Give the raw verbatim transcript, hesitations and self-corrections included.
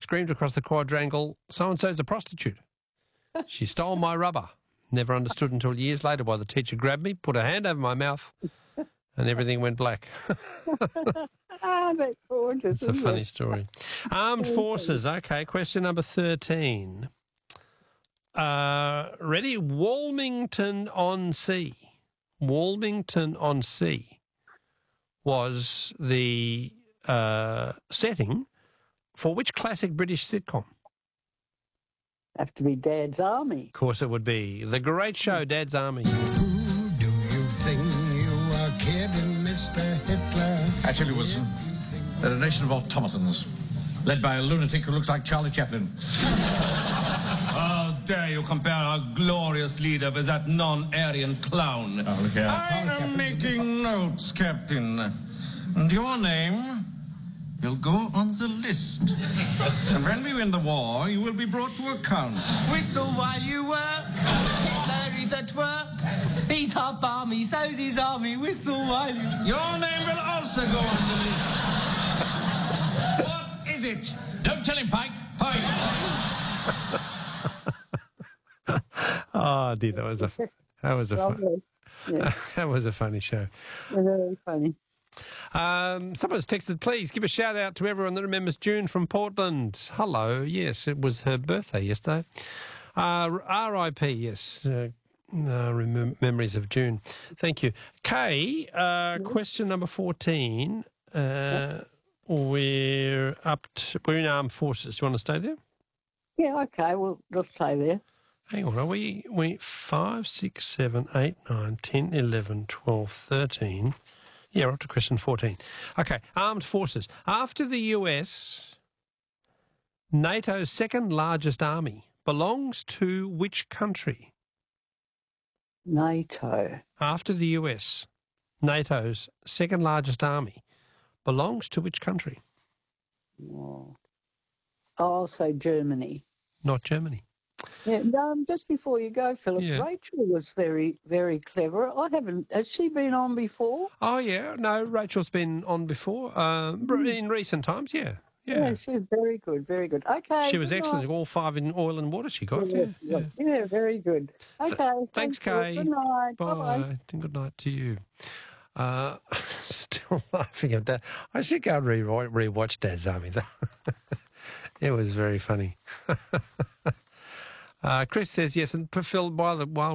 screamed across the quadrangle, so-and-so's a prostitute. She stole my rubber. Never understood until years later why the teacher grabbed me, put her hand over my mouth, and everything went black. Ah, that's gorgeous. It's a funny it? story. Armed Forces. Okay, question number thirteen. Uh, ready? Walmington-on-Sea. Walmington-on-Sea was the uh, setting for which classic British sitcom? Have to be Dad's Army. Of course it would be. The great show, Dad's Army. Who do you think you are kidding, Mister Hitler? Actually, Wilson, they're a nation of automatons, led by a lunatic who looks like Charlie Chaplin. How dare you compare our glorious leader with that non-Aryan clown? Oh, look here. I am making notes, Captain. And your name will go on the list. And when we win the war, you will be brought to account. Whistle while you work. Hitler is at work. He's half army, so's his army. Whistle while you... Your name will also go on the list. What is it? Don't tell him, Pike. Pike. Oh, dear, that was a that was a fun, Lovely. Yeah, that was a funny show. very funny. Um, someone's texted, please give a shout out to everyone that remembers June from Portland. Hello, yes, it was her birthday yesterday. Uh, R I P, yes, uh, uh, rem- memories of June. Thank you. Kay, uh, question number fourteen. Uh, we're up to, we're in Armed Forces. Do you want to stay there? Yeah, okay, we'll just stay there. Hang on, are we, we five, six, seven, eight, nine, ten, eleven, twelve, thirteen. Yeah, we're up to question fourteen. Okay, Armed Forces. After the U S, NATO's second largest army belongs to which country? NATO. After the U S, NATO's second largest army belongs to which country? Oh, I'll say Germany. Not Germany. Yeah, um, just before you go, Philip, Yeah. Rachel was very, very clever. I haven't. Has she been on before? Oh, yeah. No, Rachel's been on before. Um, in recent times, yeah. Yeah. Yeah, she's very good, very good. Okay. She was good excellent. night. All five in oil and water she got. Yeah. Yeah, yeah, yeah, very good. Okay. Thanks, you. Kay. Good night. Bye. Bye-bye. And good night to you. Uh, still laughing at that. I should go and re- re-watch Dad's Army, though. It was very funny. uh, Chris says yes, and Phil, while, while